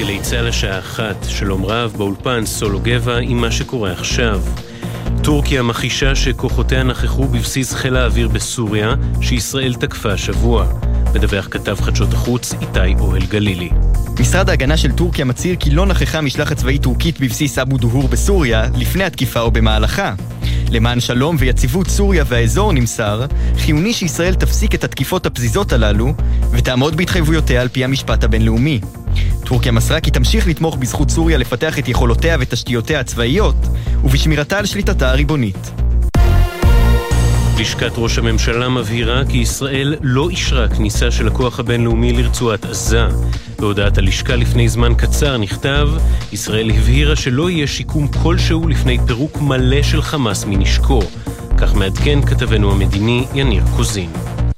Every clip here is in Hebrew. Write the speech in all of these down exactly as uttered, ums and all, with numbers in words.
גלי צה"ל השעה אחת, שלום רב, באולפן סולו גבע עם מה שקורה עכשיו. טורקיה מכחישה שכוחותיה נכחו בבסיס חיל האוויר בסוריה, שישראל תקפה השבוע. מדווח כתב חדשות החוץ איתי אוהל גלילי. משרד ההגנה של טורקיה מצהיר כי לא נכחה משלחת צבאית טורקית בבסיס אבו דוהור בסוריה לפני התקיפה או במהלכה. למען שלום ויציבות סוריה והאזור נמסר, חיוני שישראל תפסיק את התקיפות הפזיזות הללו ותעמוד בהתחייבויותיה על פי המשפט הבינלאומי. טורקיה מסרה כי תמשיך לתמוך בזכות סוריה לפתח את יכולותיה ותשתיותיה הצבאיות ובשמירתה על שליטתה הריבונית. לשכת ראש הממשלה מבהירה כי ישראל לא אישרה כניסה של הכוח הבינלאומי לרצועת עזה. בהודעת הלשכה לפני זמן קצר נכתב, ישראל הבהירה שלא יהיה שיקום כלשהו לפני פירוק מלא של חמאס מנשקו. כך מעדכן כתבנו המדיני יניר קוזין.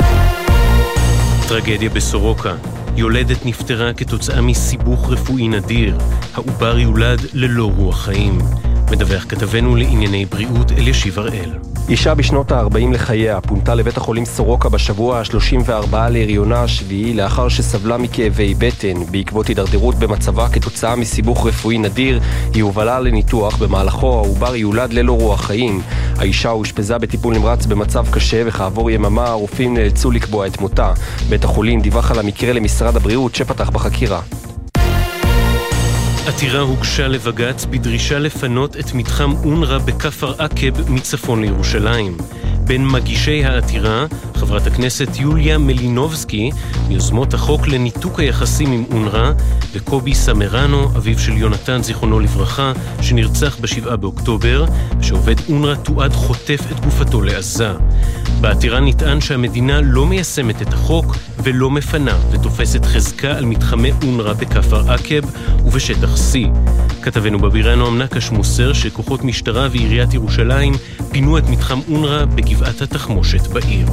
טרגדיה בסורוקה. יולדת נפטרה כתוצאה מסיבוך רפואי נדיר. העובר יולד ללא רוח חיים. מדווח כתבנו לענייני בריאות אלישיב הראל. אישה בשנות ה-ארבעים לחייה פונתה לבית החולים סורוקה בשבוע ה-שלושים וארבעה להריונה השביעי לאחר שסבלה מכאבי בטן. בעקבות הידרדרות במצבה כתוצאה מסיבוך רפואי נדיר, היא הובלה לניתוח. במהלכו העובר יולד ללא רוח חיים. האישה הושפזה בטיפול נמרץ במצב קשה וכעבור יממה הרופאים נאלצו לקבוע את מותה. בית החולים דיווח על המקרה למשרד הבריאות שפתח בחקירה. עתירה הוגשה לבג"ץ בדרישה לפנות את מתחם אונר"א בכפר עקב מצפון לירושלים. בין מגישי העתירה, חברת הכנסת יוליה מלינובסקי, מיוזמות החוק לניתוק היחסים עם אונר"א, וקובי סמרנו, אביו של יונתן זיכרונו לברכה, שנרצח בשבעה באוקטובר, ושעובד אונר"א תועד חוטף את גופתו לעזה. בעתירה נטען שהמדינה לא מיישמת את החוק ולא מפנה ותופסת חזקה על מתחמי אונר"א בכפר עקב ובשטח C. כתבנו בבירה נועם נקש מוסר שכוחות משטרה ועיריית ירושלים פינו את מתחם אונר"א בגבעת התחמושת בעיר.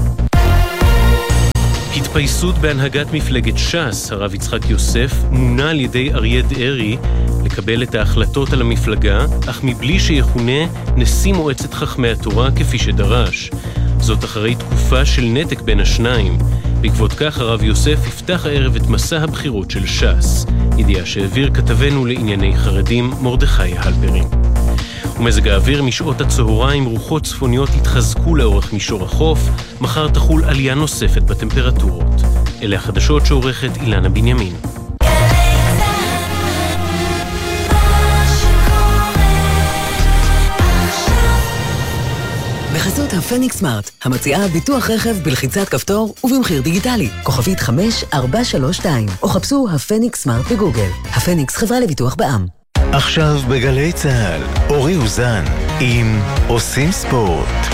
התפייסות בהנהגת מפלגת ש"ס, הרב יצחק יוסף, מונה על ידי אריה דרעי לקבל את ההחלטות על המפלגה, אך מבלי שיכונה נשיא מועצת חכמי התורה כפי שדרש. זאת אחרי תקופה של נתק בין השניים. בעקבות כך הרב יוסף יפתח הערב את מסע הבחירות של ש"ס. ידיעה שהעביר כתבנו לענייני חרדים מרדכי הלפרי. ומזג האוויר משעות הצהריים רוחות צפוניות התחזקו לאורך מישור החוף, מחר תחול עלייה נוספת בטמפרטורות. אלה החדשות שעורכת אילנה בנימין. בחסות הפניקס סמארט, המציעה ביטוח רכב בלחיצת כפתור ובמחיר דיגיטלי. כוכבית חמש ארבע שלוש שתיים, או חפשו הפניקס סמארט בגוגל. הפניקס חברה לביטוח בע"מ. עכשיו בגלי צה"ל, אורי אוזן עם עושים ספורט.